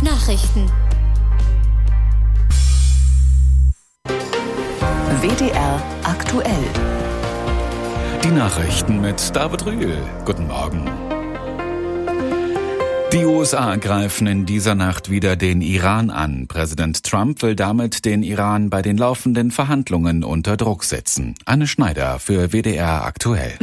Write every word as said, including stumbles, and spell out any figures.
Nachrichten. W D R aktuell. Die Nachrichten mit David Rühl. Guten Morgen. Die U S A greifen in dieser Nacht wieder den Iran an. Präsident Trump will damit den Iran bei den laufenden Verhandlungen unter Druck setzen. Anne Schneider für W D R aktuell.